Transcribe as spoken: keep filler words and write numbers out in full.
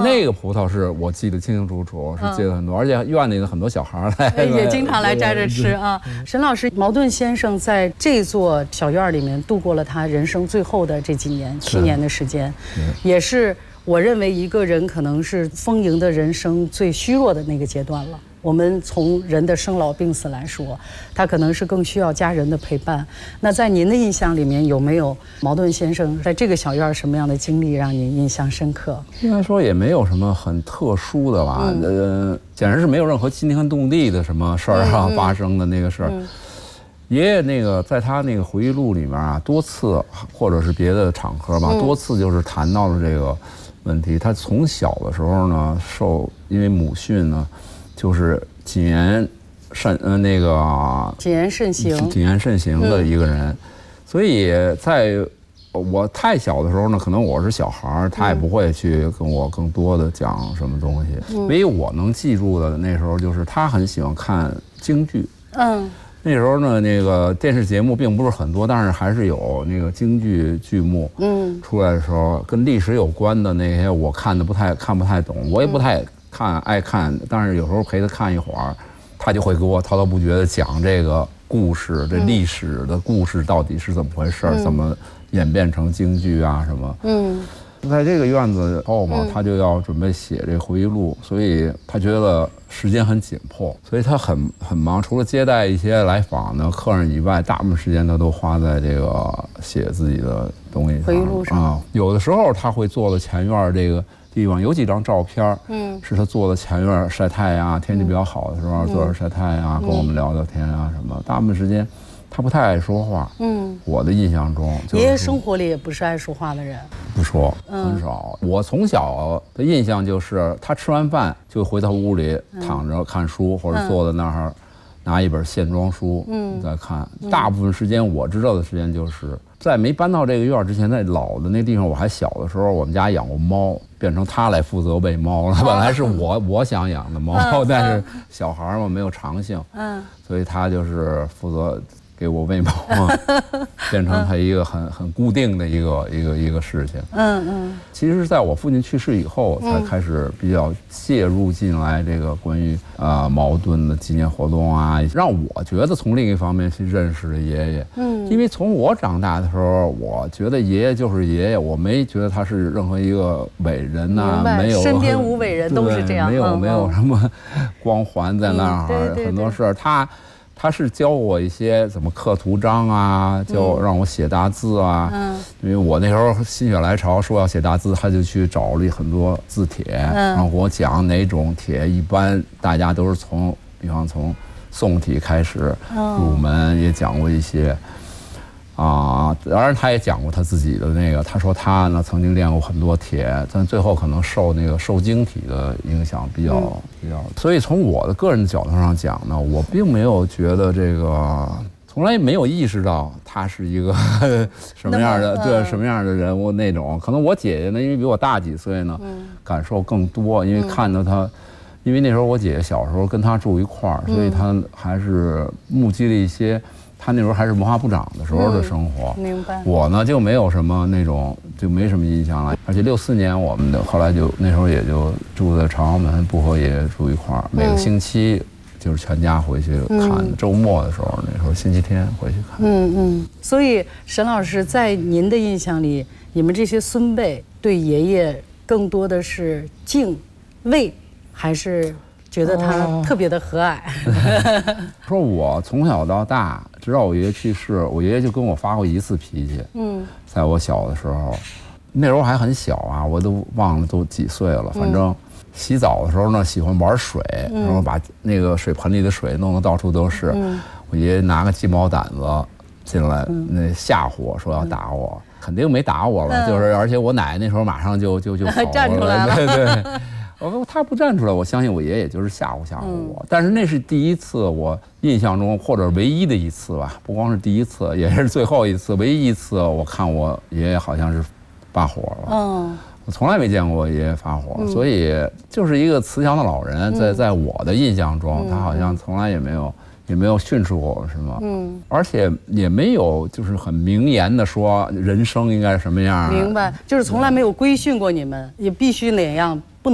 那个葡萄是我记得清清楚楚，是结了很多，而且院里的很多小孩来也经常来摘着吃啊。沈老师，茅盾先生在这座小院里面度过了他人生最后的这几年，七年的时间，也是我认为一个人可能是丰盈的人生最虚弱的那个阶段了。我们从人的生老病死来说，他可能是更需要家人的陪伴。那在您的印象里面，有没有茅盾先生在这个小院什么样的经历让您印象深刻？ 应该说也没有什么很特殊的吧，嗯、呃，简直是没有任何惊天动地的什么事儿啊、嗯、发生的那个事儿。嗯、爷爷那个在他那个回忆录里面啊，多次或者是别的场合吧，嗯、多次就是谈到了这个问题。他从小的时候呢，受因为母训呢。就是谨言慎呃那个谨言慎行， 谨言慎行的一个人，嗯、所以在我太小的时候呢，可能我是小孩，他也不会去跟我更多的讲什么东西。嗯、唯一我能记住的那时候就是他很喜欢看京剧。嗯，那时候呢，那个电视节目并不是很多，但是还是有那个京剧剧目。嗯，出来的时候跟历史有关的那些，我看的不太看不太懂，我也不太。看爱看，但是有时候陪他看一会儿，他就会给我滔滔不绝地讲这个故事，这历史的故事到底是怎么回事，嗯、怎么演变成京剧啊什么。嗯，在这个院子后嘛，他就要准备写这回忆录，所以他觉得时间很紧迫，所以他很很忙，除了接待一些来访的客人以外，大部分时间他都花在这个写自己的东西上。 回忆录上啊，有的时候他会坐在前院这个。地方有几张照片，嗯，是他坐在前院晒太阳，天气比较好的时候，坐着晒太阳，跟我们聊聊天啊什么。大部分时间，他不太爱说话，嗯，我的印象中， 爷爷生活里也不是爱说话的人， 不说，很少。我从小的印象就是，他吃完饭就回到屋里躺着看书，或者坐在那儿拿一本线装书，嗯，在看。大部分时间我知道的时间就是。在没搬到这个院之前，在老的那地方，我还小的时候，我们家养过猫，变成他来负责喂猫了。本来是我我想养的猫，但是小孩嘛没有长性，嗯，所以他就是负责给我喂猫嘛，变成他一个很很固定的一个一个一个事情。嗯嗯。其实是在我父亲去世以后，才开始比较介入进来这个关于啊、呃、茅盾的纪念活动啊，让我觉得从另一方面去认识了爷爷。嗯。因为从我长大的时候，我觉得爷爷就是爷爷，我没觉得他是任何一个伟人呐、啊，没有身边无伟人都是这样， 没有、嗯、没有什么光环在那儿， 嗯、对对对很多事他。他是教我一些怎么刻图章啊，教让我写大字啊。嗯，因为我那时候心血来潮说要写大字，他就去找了很多字帖，嗯、然后给我讲哪种帖一般大家都是从，比方从宋体开始入门，嗯、也讲过一些。啊，当然他也讲过他自己的那个，他说他呢曾经练过很多帖，但最后可能受那个受经体的影响比较、嗯、比较，所以从我的个人角度上讲呢，我并没有觉得这个，从来没有意识到他是一个呵呵什么样的对、嗯、什么样的人物那种。可能我姐姐呢，因为比我大几岁呢，嗯、感受更多，因为看到他。嗯因为那时候我姐姐小时候跟他住一块儿，所以他还是目击了一些他那时候还是文化部长的时候的生活。 嗯、明白。 我呢就没有什么那种，就没什么印象了。而且六四年我们的后来就那时候也就住在朝阳门，不和爷爷住一块儿，每个星期就是全家回去看。嗯、周末的时候，那时候星期天回去看。 嗯嗯。所以沈老师在您的印象里，你们这些孙辈对爷爷更多的是敬畏。还是觉得他特别的和蔼。 哦、说我从小到大，直到我爷爷去世，我爷爷就跟我发过一次脾气。嗯，在我小的时候，那时候还很小啊，我都忘了都几岁了。反正洗澡的时候呢，喜欢玩水，嗯、然后把那个水盆里的水弄得到处都是。嗯、我爷爷拿个鸡毛掸子进来，嗯、那吓唬我说要打我，嗯、肯定没打我了，嗯、就是而且我奶奶那时候马上就就就跑了， 站出来了， 对对。我说他不站出来，我相信我爷爷就是吓唬吓唬我。嗯、但是那是第一次，我印象中或者唯一的一次吧，不光是第一次，也是最后一次，唯一一次我看我爷爷好像是发火了。嗯，我从来没见过我爷爷发火，嗯、所以就是一个慈祥的老人，在在我的印象中，嗯、他好像从来也没有。也没有训斥过我什么，嗯，而且也没有就是很明言的说人生应该是什么样。 明白，就是从来没有规训过你们，也必须哪样